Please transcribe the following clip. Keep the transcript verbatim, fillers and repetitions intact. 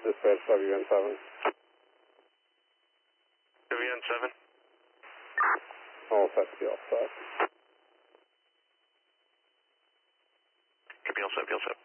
Dispatch W N seven. W N seven. All set to be all set. Could be all set, be all set.